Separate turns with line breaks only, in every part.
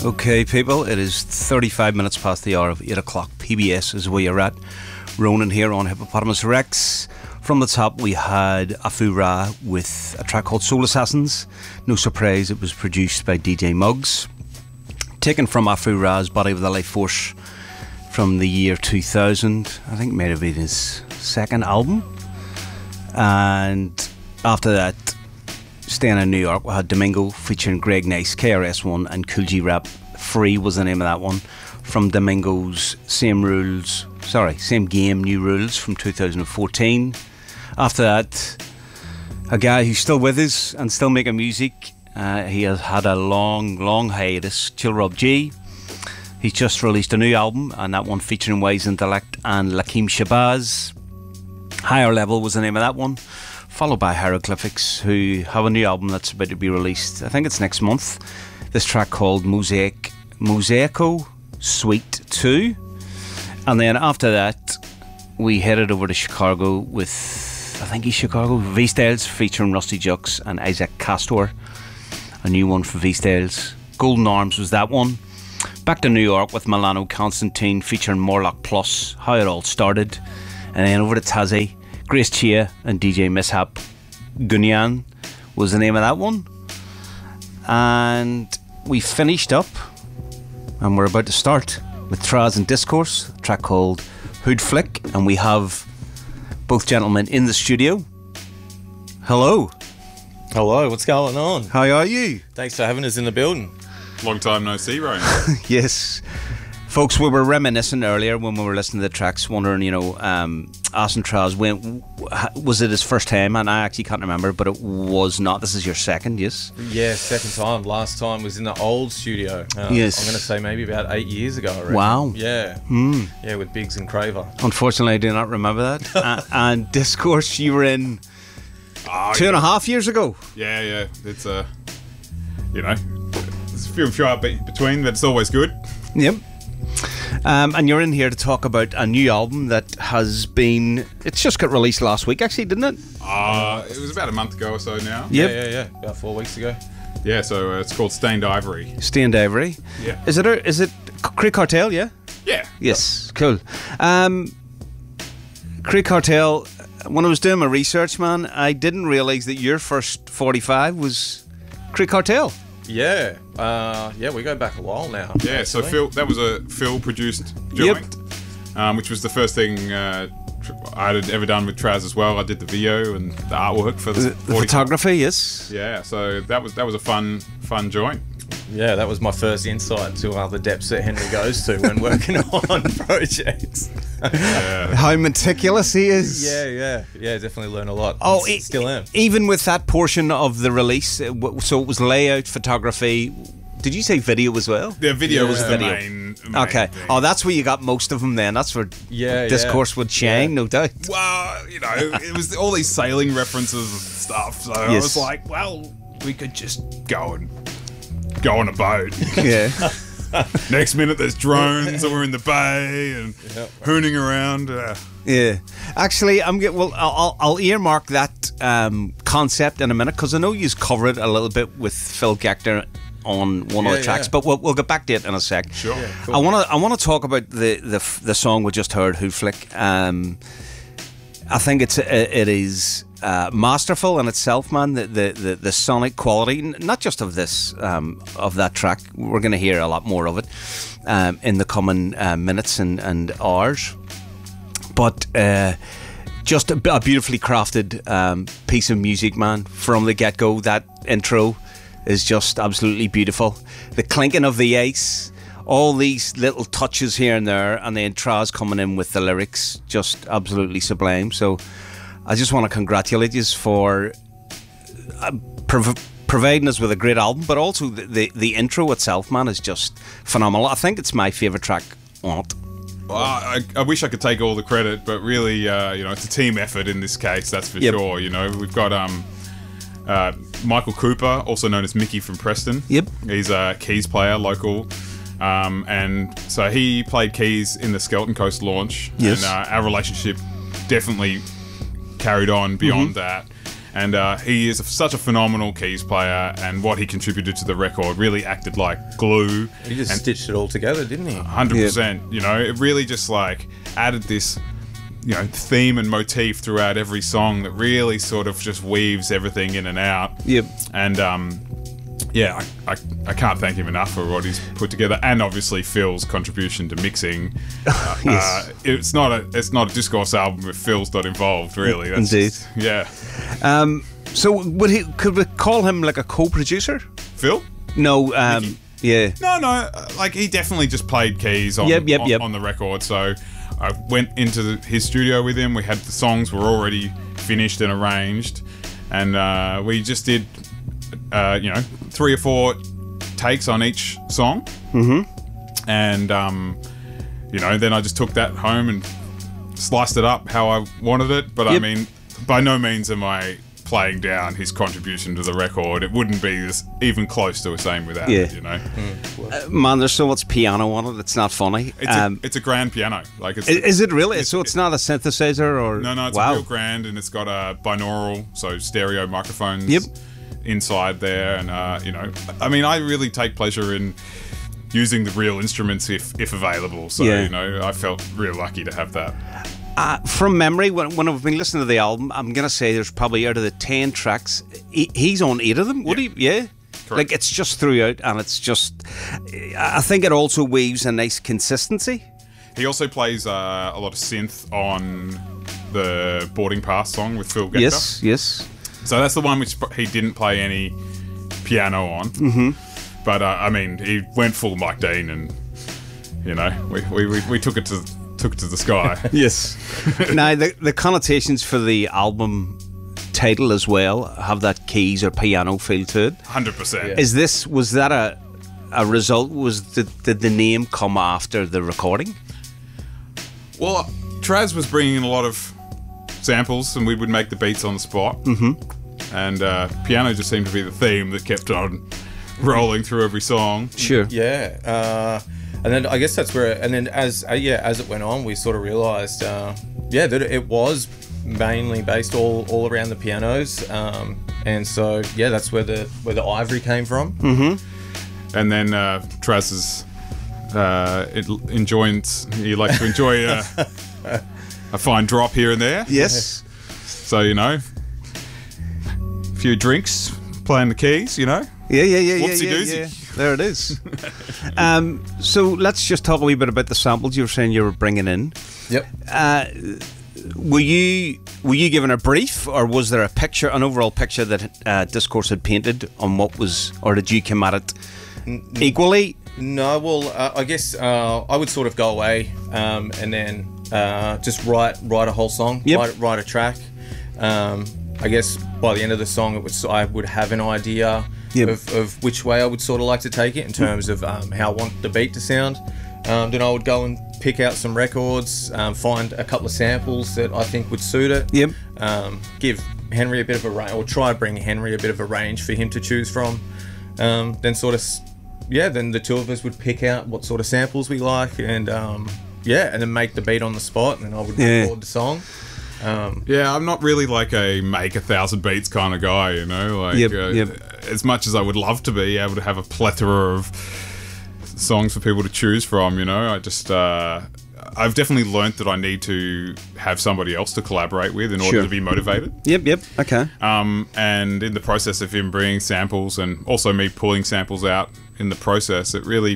Okay, people, it is 35 minutes past the hour of 8 o'clock. PBS is where you're at. Ronan here on Hippopotamus Rex. From the top, we had Afu Ra with a track called Soul Assassins. No surprise, it was produced by DJ Muggs. Taken from Afu Ra's Body of the Life Force from the year 2000. I think it might have been his second album. And after that, staying in New York, we had Domingo featuring Greg Nice, KRS-One, and Kool G Rap. Free was the name of that one, from Domingo's Same Game, New Rules from 2014. After that, a guy who's still with us and still making music. He has had a long hiatus, Chill Rob G. He's just released a new album, and that one featuring Wise Intellect and Lakeem Shabazz. Higher Level was the name of that one, followed by Hieroglyphics, who have a new album that's about to be released. I think it's next month. This track called Mosaico Suite 2. And then after that, we headed over to Chicago with, I think he's Chicago, V-Styles featuring Rusty Jux and Isaac Castor. A new one for V-Styles. Golden Arms was that one. Back to New York with Milano Constantine featuring Morlock Plus, How It All Started. And then over to Tassie, Grace Chia and DJ Mishap. Gunyan was the name of that one. And we finished up, and we're about to start with Traz and Discourse, a track called Hood Flick. And we have both gentlemen in the studio. Hello.
Hello, what's going on?
How are you?
Thanks for having us in the building.
Long time no see, Ryan.
Yes. Folks, we were reminiscing earlier when we were listening to the tracks, wondering, asking Traz, was it his first time? And I actually can't remember, but it was not. This is your second, yes?
Yeah, second time. Last time was in the old studio.
Yes.
I'm going to say maybe about 8 years ago, I reckon.
Wow.
Yeah. Yeah, with Biggs and Craver.
Unfortunately, I do not remember that. And Discourse, you were in 2.5 years ago.
Yeah. It's there's a few out between, but it's always good.
Yep. And you're in here to talk about a new album that has been... It's just got released last week, actually, didn't it?
It was about a month ago or so now.
Yep.
Yeah. About 4 weeks ago.
Yeah, so it's called Stained Ivory.
Stained Ivory.
Yeah.
Is it Creek Cartel, yeah?
Yeah.
Yes, cool. Creek Cartel, when I was doing my research, man, I didn't realise that your first 45 was Creek Cartel.
Yeah. We go back a while now.
Yeah, actually. So Phil, that was a Phil-produced joint, which was the first thing I had ever done with Traz as well. I did the video and the artwork for the
photography, yes.
Yeah, so that was a fun joint.
Yeah, that was my first insight to the depths that Henry goes to when working on projects.
How meticulous he is.
Yeah, definitely learn a lot.
Oh,
still am.
Even with that portion of the release, so it was layout, photography. Did you say video as well?
The video was the main
okay.
thing.
Oh, that's where you got most of them then. That's where Discourse would shine, no doubt.
Well, it was all these sailing references and stuff. So I was like, well, we could just go on a boat.
Yeah.
Next minute there's drones and we're in the bay and hooning around.
Yeah. Actually, I'll earmark that concept in a minute, because I know you've covered it a little bit with Phil Gector on one of the tracks, but we'll get back to it in a sec.
Sure. Yeah,
cool. I want to talk about the song we just heard, Hood Flick. I think it is masterful in itself, man. The sonic quality, not just of this of that track. We're going to hear a lot more of it in the coming minutes and hours. But just a beautifully crafted piece of music, man. From the get-go, that intro is just absolutely beautiful. The clinking of the ice, all these little touches here and there, and then Traz coming in with the lyrics, just absolutely sublime. So I just want to congratulate you for providing us with a great album, but also the intro itself, man, is just phenomenal. I think it's my favourite track on it.
Well, I wish I could take all the credit, but really, it's a team effort in this case, that's for sure. We've got Michael Cooper, also known as Mickey from Preston.
Yep.
He's a keys player, local. And so he played keys in the Skeleton Coast launch.
Yes.
And our relationship definitely carried on beyond that. And he is such a phenomenal keys player, and what he contributed to the record really acted like glue.
He just stitched it all together, didn't he?
100%. You know, it really just like added this, you know, theme and motif throughout every song that really sort of just weaves everything in and out.
Yep.
And yeah, I can't thank him enough for what he's put together, and obviously Phil's contribution to mixing.
Yes.
It's not a Discourse album if Phil's not involved, really. That's
Indeed.
Yeah.
So could we call him like a co-producer?
Phil?
No. Yeah.
No. Like he definitely just played keys on on the record. So I went into his studio with him. We had the songs were already finished and arranged, and we just did, 3 or 4 takes on each song. Mm-hmm. And then I just took that home and sliced it up how I wanted it. But I mean, by no means am I playing down his contribution to the record. It wouldn't be even close to the same without it, you know.
Man, there's so much piano on it. It's not funny.
It's a grand piano. Like,
is it really? So it's not a synthesizer, or
no? It's a real grand, and it's got a binaural, so stereo microphones inside there, and I mean, I really take pleasure in using the real instruments if available. So I felt real lucky to have that.
From memory, when I've been listening to the album, I'm gonna say there's probably out of the 10 tracks, he's on 8 of them. Would he? Yeah.
Correct.
Like, it's just throughout, and it's just, I think it also weaves a nice consistency.
He also plays a lot of synth on the Boarding Pass song with Phil Gector.
Yes.
So that's the one which he didn't play any piano on. Mm-hmm. But I mean, he went full Mike Dean, and we took it to the sky.
Yes. Now the connotations for the album title as well have that keys or piano feel to it.
100%.
Was that a result? Did the name come after the recording?
Well, Traz was bringing in a lot of samples, and we would make the beats on the spot. Mm-hmm. And piano just seemed to be the theme that kept on rolling through every song.
Sure. Yeah. And then I guess that's where, and then as it went on, we sort of realised, that it was mainly based all around the pianos, and so that's where the ivory came from.
Mm-hmm. And then Traz's he likes to enjoy a fine drop here and there.
Yes.
So a few drinks, playing the keys,
Yeah.
Whoopsie-doozy.
There it is. So let's just talk a wee bit about the samples you were saying you were bringing in.
Yep.
Were you given a brief, or was there an overall picture that Discourse had painted on what was, or did you come at it equally?
No, well, I guess I would sort of go away and then just write a whole song, write a track. I guess by the end of the song, I would have an idea of which way I would sort of like to take it in terms of how I want the beat to sound. Then I would go and pick out some records, find a couple of samples that I think would suit it. Yep. Give Henry a bit of a range, or try to bring Henry a bit of a range for him to choose from. Then then the two of us would pick out what sort of samples we like, and and then make the beat on the spot, and then I would record the song.
I'm not really like a make 1,000 beats kind of guy, as much as I would love to be able to have a plethora of songs for people to choose from, I just I've definitely learnt that I need to have somebody else to collaborate with in order to be motivated.
Yep. Okay.
And in the process of him bringing samples, and also me pulling samples out in the process, it really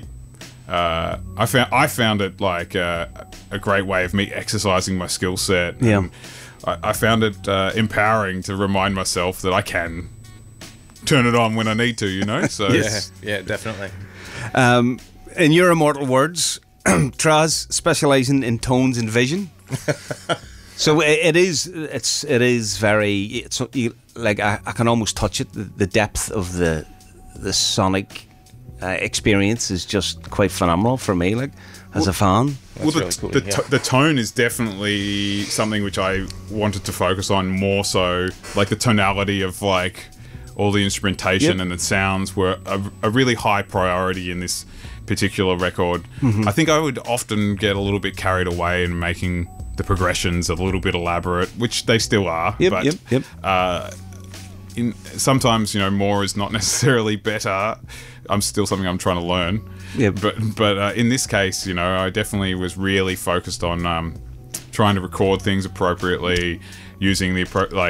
I found it like a great way of me exercising my skill set.
Yeah.
I found it empowering to remind myself that I can turn it on when I need to, So
yeah, definitely.
In your immortal words, Traz specialising in tones and vision. So it is very. I can almost touch it. The depth of the sonic experience is just quite phenomenal for me. As a fan.
Well, the tone is definitely something which I wanted to focus on more so. Like the tonality of all the instrumentation and the sounds were a really high priority in this particular record. Mm-hmm. I think I would often get a little bit carried away in making the progressions a little bit elaborate, which they still are. sometimes, you know, more is not necessarily better. I'm still something I'm trying to learn.
Yeah.
But in this case, you know, I definitely was really focused on trying to record things appropriately, using the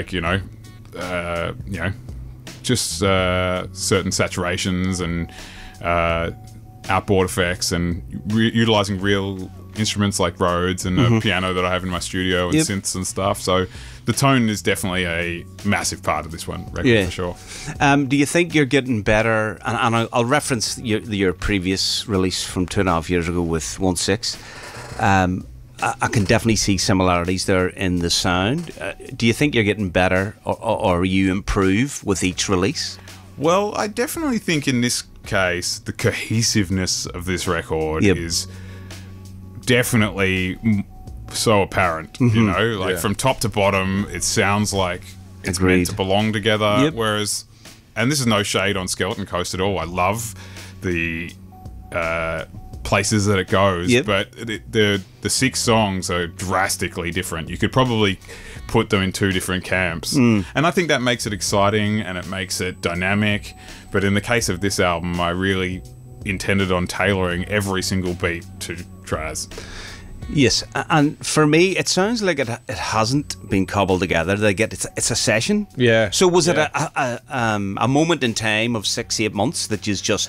just certain saturations and outboard effects, and utilizing real instruments like Rhodes and the piano that I have in my studio and synths and stuff. So the tone is definitely a massive part of this record for sure.
Do you think you're getting better? And I'll reference your previous release from 2.5 years ago with 1/6. I can definitely see similarities there in the sound. Do you think you're getting better, or you improve with each release?
Well, I definitely think in this case the cohesiveness of this record is definitely so apparent. You know, like from top to bottom, it sounds like it's meant to belong together. Whereas, and this is no shade on Skeleton Coast at all, I love the places that it goes, but the 6 songs are drastically different. You could probably put them in 2 different camps, and I think that makes it exciting and it makes it dynamic. But in the case of this album, I really intended on tailoring every single beat to Traz.
Yes, and for me, it sounds like it hasn't been cobbled together. It's a session.
Yeah.
So was it a moment in time of 6-8 months that you just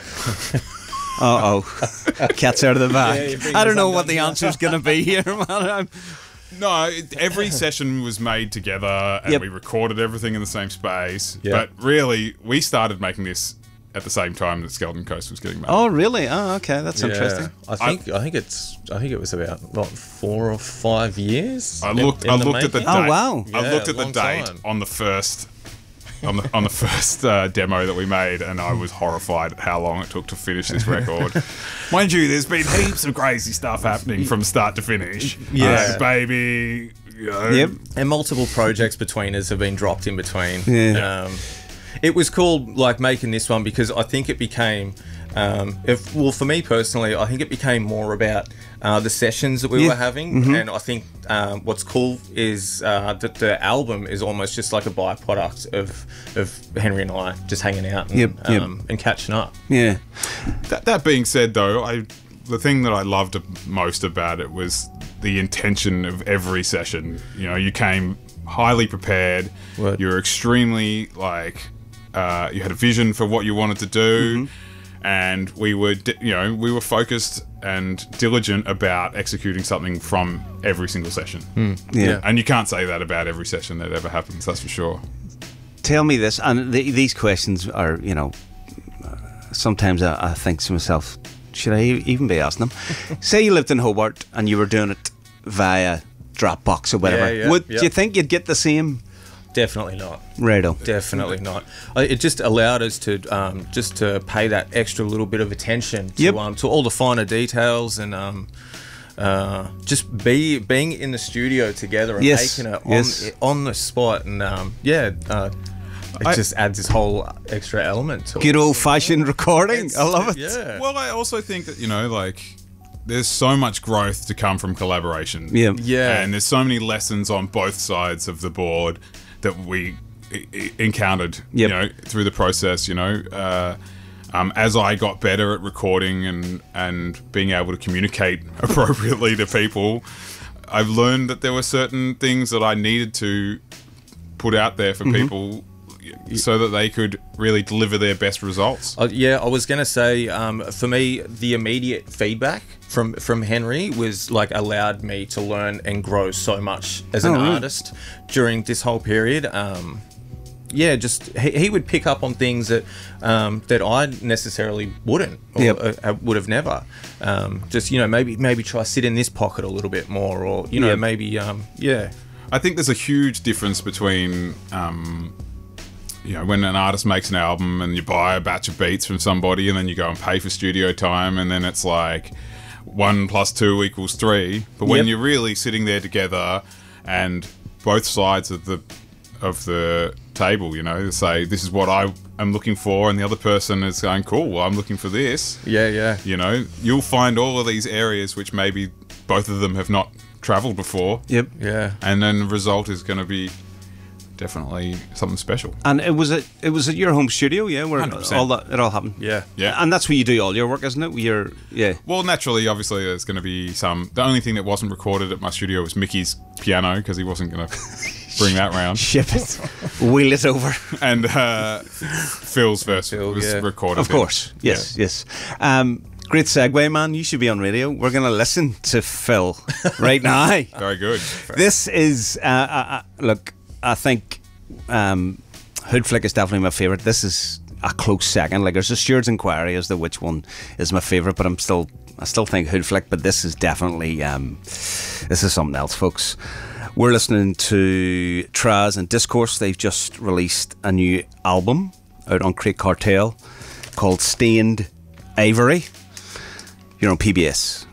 cat's out of the bag? I don't know what the answer's going to be here, man.
No, every session was made together, and we recorded everything in the same space. But really, we started making this at the same time that Skeleton Coast was getting made.
Oh, really? Oh, okay, that's interesting.
I think it was about 4 or 5 years.
I looked at the date.
Oh, wow!
I looked at the date on the first on the first demo that we made, and I was horrified at how long it took to finish this record. Mind you, there's been heaps of crazy stuff happening from start to finish.
Yeah,
baby. You know.
And multiple projects between us have been dropped in between. It was cool, like, making this one, because I think it became, for me personally, I think it became more about the sessions that we were having. And I think what's cool is that the album is almost just like a byproduct of Henry and I just hanging out and catching up.
Yeah.
That being said, though, the thing that I loved most about it was the intention of every session. You know, you came highly prepared. You were extremely, like, you had a vision for what you wanted to do, and we were focused and diligent about executing something from every single session. And you can't say that about every session that ever happens, that's for sure.
Tell me this, and these questions are, you know, sometimes I think to myself, should I even be asking them? Say you lived in Hobart and you were doing it via Dropbox or whatever. Would you think you'd get the same?
Definitely not.
Righto.
Definitely not. It just allowed us to just to pay that extra little bit of attention to all the finer details, and just being in the studio together and making it on the spot, and it just adds this whole extra element to it.
Good old-fashioned recording. I love it.
Yeah.
Well, I also think that, you know, like, there's so much growth to come from collaboration.
Yeah.
And there's so many lessons on both sides of the board that we encountered, you know, through the process, you know. As I got better at recording and being able to communicate appropriately to people, I've learned that there were certain things that I needed to put out there for people so that they could really deliver their best results.
I was going to say, for me, the immediate feedback from Henry was, like, allowed me to learn and grow so much as an artist during this whole period. Just he would pick up on things that I necessarily wouldn't, or would have never. Just, you know, maybe try sit in this pocket a little bit more, or, you know, maybe
I think there's a huge difference between you know, when an artist makes an album and you buy a batch of beats from somebody and then you go and pay for studio time, and then it's like 1 + 2 = 3. But when you're really sitting there together and both sides of the table, you know, say, this is what I am looking for, and the other person is going, cool, well, I'm looking for this. You know, you'll find all of these areas which maybe both of them have not traveled before.
Yeah.
And then the result is going to be definitely something special.
And it was at your home studio, yeah, where
100%.
it all happened.
Yeah.
And that's where you do all your work, isn't it?
Well, naturally, obviously, there's going to be some. The only thing that wasn't recorded at my studio was Mickey's piano, because he wasn't going to bring that round.
Ship it, wheel it over.
And Phil's verse was recorded.
Of course, yes. Great segue, man. You should be on radio. We're going to listen to Phil right now.
Very good.
This is, look, I think Hood Flick is definitely my favourite. This is a close second. Like, there's a Steward's Inquiry as to which one is my favourite, but I still think Hood Flick, but this is definitely, this is something else, folks. We're listening to Traz and Discourse. They've just released a new album out on Crate Cartel called Stained Ivory. You're on PBS.